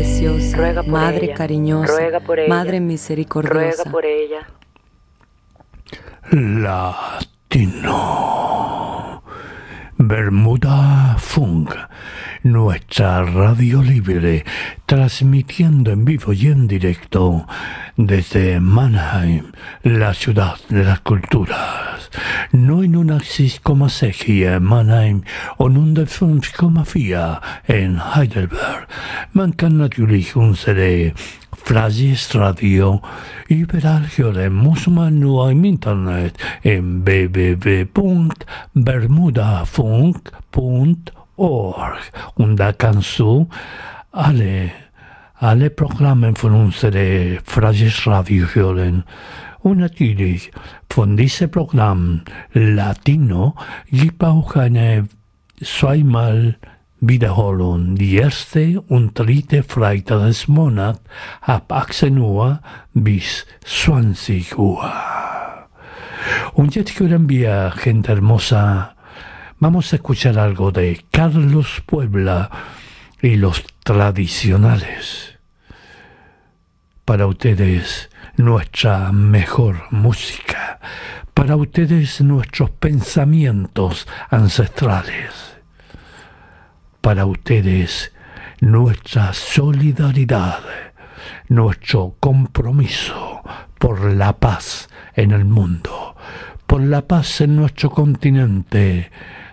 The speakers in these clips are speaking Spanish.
preciosa, ruega por Madre ella, cariñosa, ruega por ella, Madre misericordiosa. ruega por ella. Latino. Bermuda Funk, nuestra radio libre, transmitiendo en vivo y en directo desde Mannheim, la ciudad de las culturas. 89,6 Mannheim och 105,4 en Heidelberg. Man kan naturligtvis unsere Frazis Radio überall hören, muss man nur im Internet im www.bermudafunk.org und da kannst du alle Programme von unserer Frazis Radio hören. Und natürlich von diesem Programm Latino gibt auch eine zweimal Wiederholung, die erste und dritte Freitag des Monats ab 18 Uhr bis 20 Uhr. Und jetzt hören wir, gente hermosa, vamos a escuchar algo de Carlos Puebla y los tradicionales. Para ustedes, nuestra mejor música. Para ustedes, nuestros pensamientos ancestrales. Para ustedes, nuestra solidaridad, nuestro compromiso por la paz en el mundo, por la paz en nuestro continente,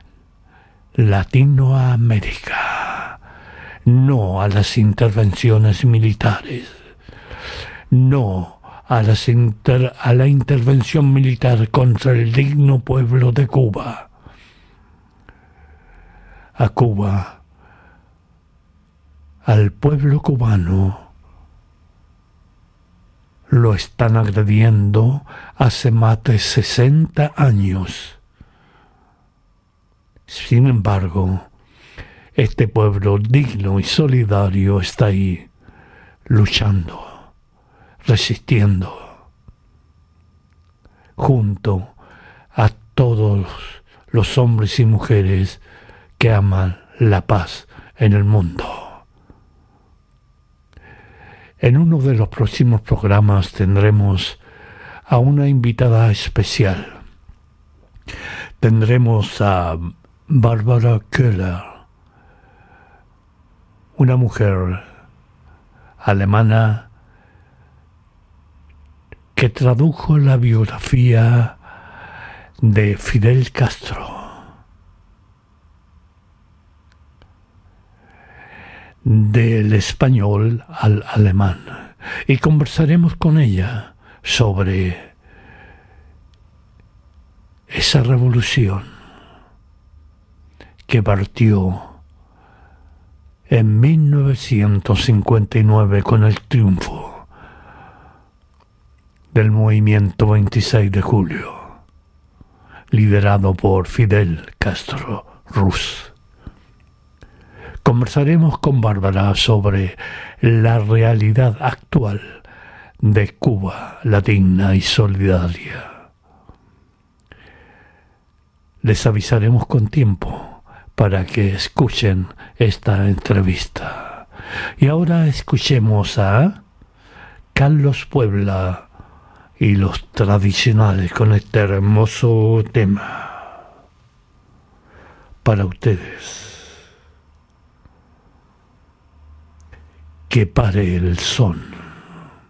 Latinoamérica. No a las intervenciones militares, no a la intervención militar contra el digno pueblo de Cuba. A Cuba, al pueblo cubano, lo están agrediendo hace más de 60 años. Sin embargo, este pueblo digno y solidario está ahí, luchando, resistiendo, junto a todos los hombres y mujeres que aman la paz en el mundo. En uno de los próximos programas tendremos a una invitada especial. Tendremos a Barbara Köhler, una mujer alemana que tradujo la biografía de Fidel Castro del español al alemán, y conversaremos con ella sobre esa revolución que partió en 1959 con el triunfo del movimiento 26 de julio, liderado por Fidel Castro Ruz. Conversaremos con Bárbara sobre la realidad actual de Cuba latina y solidaria. Les avisaremos con tiempo para que escuchen esta entrevista. Y ahora escuchemos a Carlos Puebla y los tradicionales con este hermoso tema para ustedes. Que pare el son.